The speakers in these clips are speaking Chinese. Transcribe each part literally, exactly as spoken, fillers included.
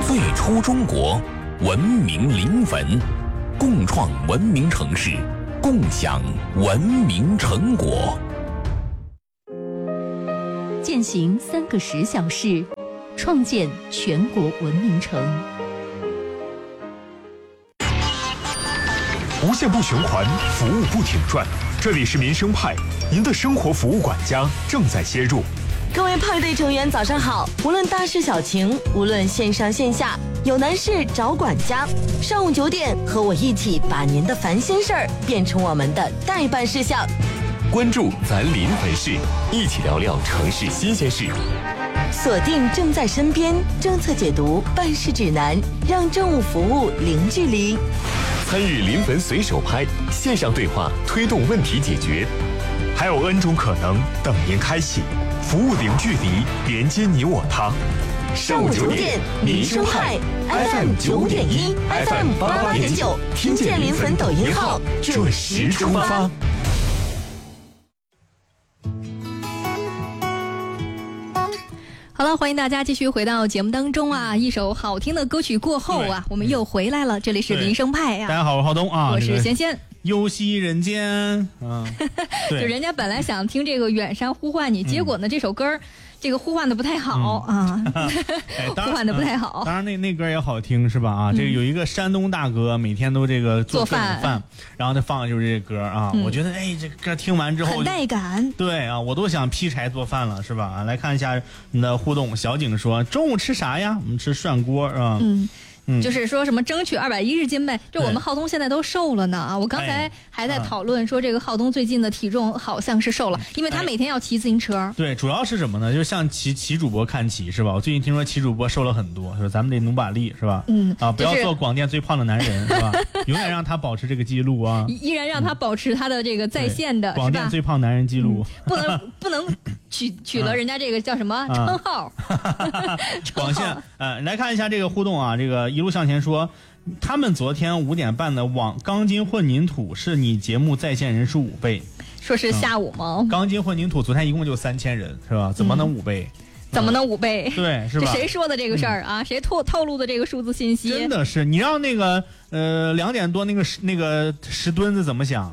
最初中国，文明临汾，共创文明城市，共享文明成果。 践行三个十小时，创建全国文明城。 无限不循环，服务不停转。这里是民生派，您的生活服务管家正在切入。 各位派对成员早上好，无论大事小情，无论线上线下，有难事找管家。上午九点，和我一起把您的烦心事儿变成我们的待办事项。 关注咱临汾市，一起聊聊城市新鲜事。 锁定正在身边政策解读办事指南，让政务服务零距离。 参与临汾随手拍，线上对话推动问题解决。 还有 N 种可能等您开启，服务零距离，连接你我他。 上午九点，民生派 F M 九点一 ，F M 八八点九，听见临汾抖音号，准时出发。 好了，欢迎大家继续回到节目当中啊！一首好听的歌曲过后啊，我们又回来了。这里是民生派呀、啊， 大家好，我是浩东啊， 我是贤贤。 游戏人间啊， 就人家本来想听这个远山呼唤你，嗯、结果呢，这首歌这个呼唤的不太好、嗯、啊， 哎、 呼唤的不太好。 当然那那歌也好听是吧？啊，嗯、这个有一个山东大哥每天都这个做饭饭，然后他放的就是这歌啊。嗯、我觉得哎，这歌听完之后很带感。 对啊，我都想劈柴做饭了是吧？来看一下你的互动。小景说中午吃啥呀？我们吃涮锅啊。 嗯。就是说什么争取二百一十斤呗，就我们浩东现在都瘦了呢啊！我刚才还在讨论说这个浩东最近的体重好像是瘦了，因为他每天要骑自行车。 对，主要是什么呢？就像骑骑主播看齐是吧？我最近听说骑主播瘦了很多，是吧？咱们得努把力是吧？ 嗯啊，不要做广电最胖的男人是吧？永远让他保持这个记录啊！ 依然让他保持他的这个在线的广电最胖男人记录， 不能不能取取了人家这个叫什么称号？ 广线呃，来看一下这个互动啊，这个一路向前说。他们昨天五点半的网钢筋混凝土是你节目在线人数五倍， 说是下午吗？ 嗯、钢筋混凝土昨天一共就三千人是吧？怎么能五倍？ 嗯、怎么能五倍？ 对，是吧？ 这谁说的这个事儿啊？嗯、谁透透露的这个数字信息？ 真的是你让那个呃两点多那个那个石墩子怎么想？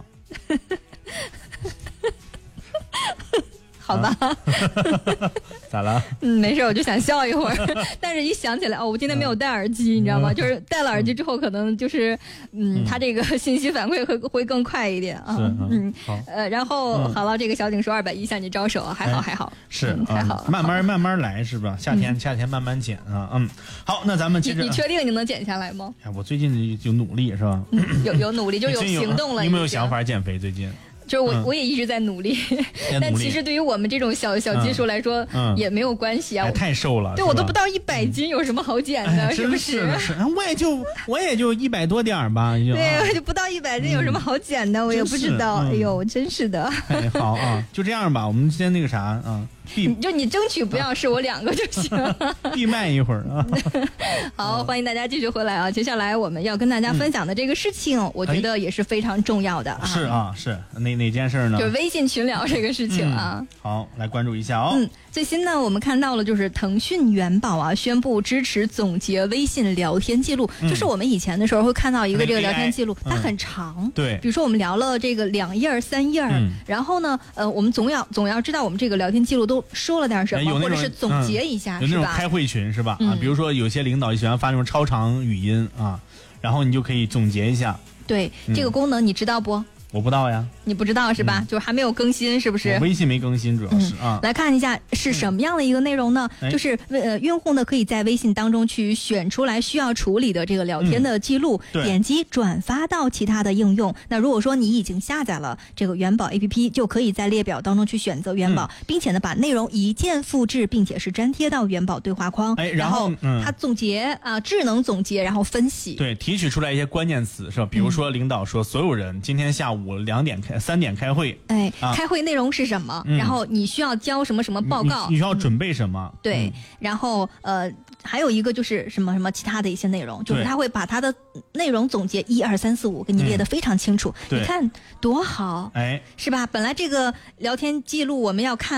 好吧， 啊、咋了？ 嗯，没事，我就想笑一会儿，但是一想起来，哦，我今天没有戴耳机，嗯、你知道吗？就是戴了耳机之后，可能就是，嗯，他、嗯、这个信息反馈会会更快一点啊。嗯，好，呃，然后、嗯、好了，这个小景说二百一向你招手，还好还好， 是、 嗯、还好， 慢慢慢慢来是吧？夏天、嗯、夏天慢慢减啊，嗯，好，那咱们接着， 你你确定你能减下来吗？ 哎，我最近有努力是吧？ 嗯、有有努力就有行动了， 你有没有想法减肥最近？ 就是我、 嗯、 我也一直在努力，但其实对于我们这种小小基数来说、嗯、也没有关系啊。 哎、太瘦了， 对我都不到一百斤，有什么好减的？ 哎、 是不是？ 是是，我也就我也就一百多点吧。 对，就不到一百斤，有什么好减的？嗯、我也不知道。嗯、哎呦，真是的。 哎，好啊，就这样吧。我们先那个啥啊。 你就你争取不要是我两个就行， 闭麦一会儿啊。 好，欢迎大家继续回来啊！接下来我们要跟大家分享的这个事情，嗯、我觉得也是非常重要的啊。 是啊，是哪哪件事呢？ 就是微信群聊这个事情啊。 嗯、好，来关注一下哦。 嗯，最新呢，我们看到了就是腾讯元宝啊宣布支持总结微信聊天记录，嗯、就是我们以前的时候会看到一个这个聊天记录，嗯、它很长， 对， 比如说我们聊了这个两页三页，嗯、然后呢，呃，我们总要总要知道我们这个聊天记录都说了点什么，或者是总结一下， 嗯、有那种开会群是吧？嗯、啊，比如说有些领导喜欢发那种超长语音啊，然后你就可以总结一下。 对，嗯、这个功能你知道不？ 我不知道呀。 你不知道是吧？嗯、就是还没有更新，是不是？ 微信没更新，主要是、嗯、啊。 来看一下是什么样的一个内容呢？嗯、就是呃，用户呢可以在微信当中去选出来需要处理的这个聊天的记录， 嗯、 点击转发到其他的应用。那如果说你已经下载了这个元宝 A P P， 就可以在列表当中去选择元宝，嗯、并且呢把内容一键复制，并且是粘贴到元宝对话框。 哎， 然后嗯、 它总结啊，智能总结，然后分析。 对，提取出来一些关键词是吧？比如说领导说，所有人今天下午两点开。三点开会， 哎，啊、开会内容是什么？嗯、然后你需要交什么什么报告？ 你, 你需要准备什么？ 嗯、对， 嗯、 然后呃，还有一个就是什么什么其他的一些内容，就是他会把他的内容总结一二三四五给你列得非常清楚。 嗯、 你看多好， 哎， 是吧？本来这个聊天记录我们要看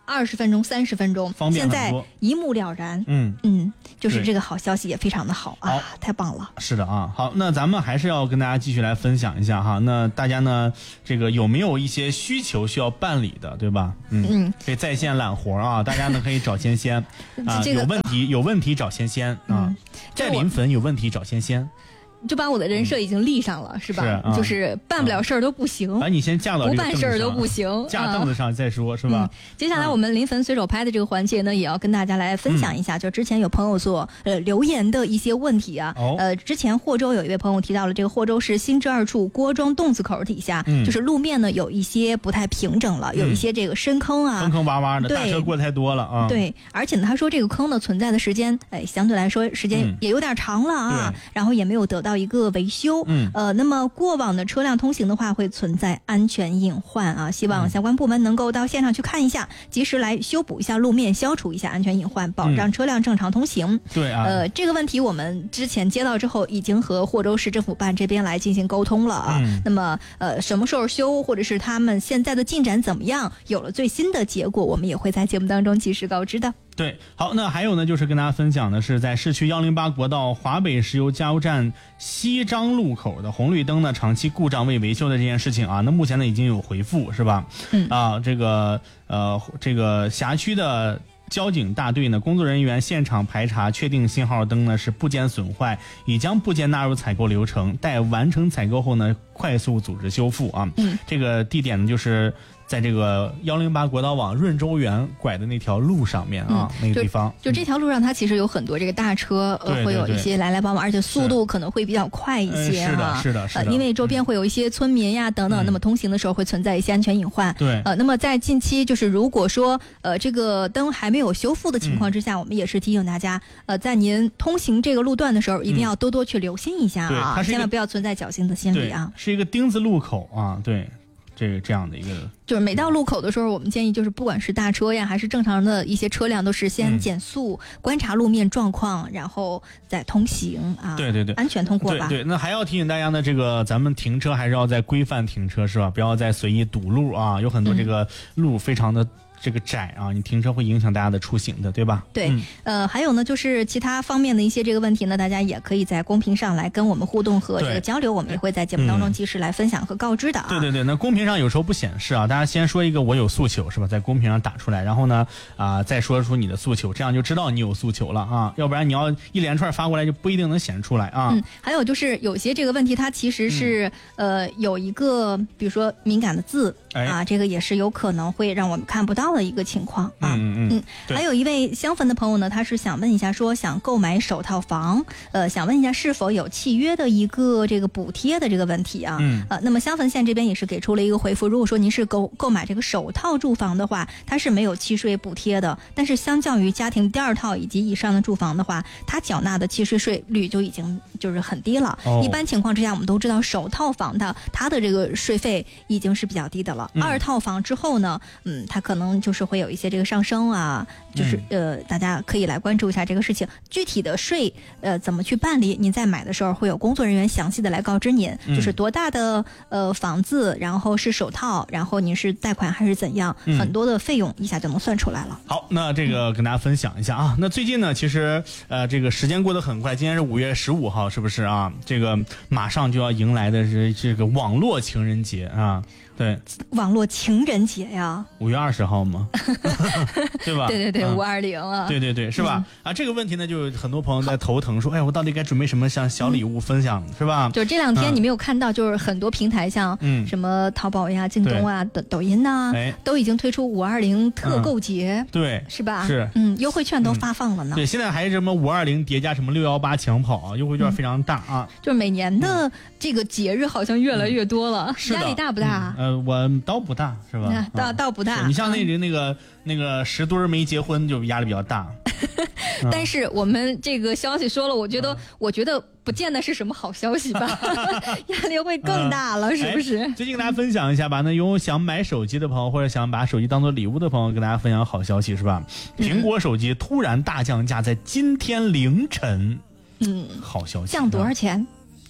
二十分钟、三十分钟， 方便很多， 现在一目了然。 嗯嗯，就是这个好消息也非常的好啊，太棒了。 是的啊，好，那咱们还是要跟大家继续来分享一下哈。那大家呢，这个有没有一些需求需要办理的，对吧？嗯嗯，可以在线揽活啊，大家呢可以找仙仙啊，这个、有问题有问题找仙仙啊，嗯、在临汾有问题找仙仙。 就把我的人设已经立上了，嗯、是吧？ 是啊、 就是办不了事儿都不行， 把、啊、你先架到这个不办事儿都不行， 架凳子上再说， 啊、 是吧、 嗯？接下来我们临汾随手拍的这个环节呢，也要跟大家来分享一下。嗯、就之前有朋友做呃留言的一些问题啊，哦、呃，之前霍州有一位朋友提到了这个霍州市新制二处郭庄洞子口底下，嗯、就是路面呢有一些不太平整了，嗯、有一些这个深坑啊， 坑坑洼洼的，大车过太多了啊。 对，而且呢，他说这个坑呢存在的时间，哎，相对来说时间也有点长了啊，嗯、然后也没有得到一个维修。嗯，呃，那么过往的车辆通行的话，会存在安全隐患啊。希望相关部门能够到现场去看一下，及时来修补一下路面，消除一下安全隐患，保障车辆正常通行。 嗯、对啊， 呃，这个问题我们之前接到之后，已经和霍州市政府办这边来进行沟通了啊。嗯、那么，呃，什么时候修，或者是他们现在的进展怎么样，有了最新的结果，我们也会在节目当中及时告知的。 对，好，那还有呢，就是跟大家分享的是，在市区一零八国道华北石油加油站西张路口的红绿灯呢长期故障未维修的这件事情啊，那目前呢已经有回复，是吧？嗯啊，这个呃，这个辖区的交警大队呢，工作人员现场排查，确定信号灯呢是部件损坏，已将部件纳入采购流程，待完成采购后呢，快速组织修复啊。嗯，这个地点呢就是在这个一零八国道往润州园拐的那条路上面啊，嗯、那个地方， 就, 就这条路上，它其实有很多这个大车，呃， 对对对， 会有一些来来往往，而且速度可能会比较快一些啊。是的，是的，是的。 呃，因为周边会有一些村民呀等等，嗯、那么通行的时候会存在一些安全隐患。 对。 呃，那么在近期，就是如果说呃这个灯还没有修复的情况之下，嗯、我们也是提醒大家，呃，在您通行这个路段的时候，一定要多多去留心一下啊， 嗯、 千万不要存在侥幸的心理啊。 是一个丁字路口啊，对。这个这样的一个， 就是每到路口的时候，我们建议就是不管是大车呀，还是正常的一些车辆，都是先减速，嗯、观察路面状况，然后再通行啊。 对对对， 安全通过吧。 对对，那还要提醒大家呢，这个咱们停车还是要在规范停车，是吧？不要再随意堵路啊，有很多这个路非常的。嗯这个窄啊，你停车会影响大家的出行的，对吧？ 对，嗯、呃，还有呢，就是其他方面的一些这个问题呢，大家也可以在公屏上来跟我们互动和这个交流，我们也会在节目当中及时来分享和告知的啊。 对对对，那公屏上有时候不显示啊，大家先说一个我有诉求是吧，在公屏上打出来，然后呢啊、呃、再说出你的诉求，这样就知道你有诉求了啊，要不然你要一连串发过来就不一定能显出来啊。 嗯，还有就是有些这个问题它其实是、嗯、呃有一个比如说敏感的字、哎、啊，这个也是有可能会让我们看不到的一个情况。啊， 嗯嗯嗯，还有一位襄汾的朋友呢，他是想问一下，说想购买首套房，呃，想问一下是否有契约的一个这个补贴的这个问题啊？嗯，呃，那么襄汾县这边也是给出了一个回复，如果说您是购购买这个首套住房的话，它是没有契税补贴的，但是相较于家庭第二套以及以上的住房的话，它缴纳的契税税率就已经就是很低了。哦、一般情况之下，我们都知道首套房的它的这个税费已经是比较低的了，嗯、二套房之后呢，嗯，它可能就是会有一些这个。这个上升啊，就是呃，大家可以来关注一下这个事情。具体的税呃怎么去办理，您在买的时候会有工作人员详细的来告知您，嗯、就是多大的呃房子，然后是首套，然后您是贷款还是怎样，嗯、很多的费用一下就能算出来了。 好，那这个跟大家分享一下啊。那最近呢，其实呃这个时间过得很快，今天是五月十五号，是不是啊？这个马上就要迎来的是这个网络情人节啊。对， 网络情人节呀， 五月二十号吗？对吧？ 对对对，五二零啊， 对对对，是吧？嗯、啊，这个问题呢，就很多朋友在头疼，说，哎，我到底该准备什么像小礼物分享，嗯、是吧？ 就这两天你没有看到，就是很多平台像什么淘宝呀、京东啊、抖抖音呐、啊，都已经推出五二零特购节， 嗯、对， 是吧？ 是， 嗯，优惠券都发放了呢。 对，现在还是什么五二零叠加什么六幺八抢跑啊，优惠券非常大啊。 就是每年的这个节日好像越来越多了，嗯、压力大不大？ 嗯、呃，我倒不大，是吧？ 倒、啊、倒不大。 你像那个那个那个十对儿没结婚，就压力比较大。 嗯、但是我们这个消息说了，我觉得，嗯、我觉得不见得是什么好消息吧，压力会更大了，嗯、是不是？ 最近跟大家分享一下吧。那有想买手机的朋友，或者想把手机当做礼物的朋友，跟大家分享好消息是吧？苹果手机突然大降价，在今天凌晨。 嗯， 好消息。 降多少钱？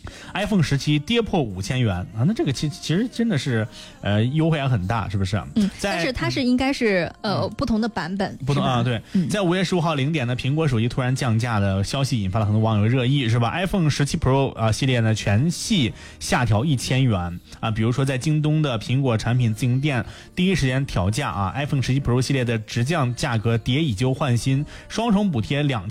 iPhone 十七跌破五千元啊，那这个其其实真的是呃优惠还很大，是不是？ 嗯，但是它是应该是、嗯、呃不同的版本， 不同啊，对，嗯、在五月十五号零点呢，苹果手机突然降价的消息引发了很多网友热议，是吧 ？iPhone 十七 Pro 啊系列呢全系下调一千元啊，比如说在京东的苹果产品自营店第一时间调价啊 ，iPhone 十七 Pro 系列的直降价格迭以旧换新，双重补贴两。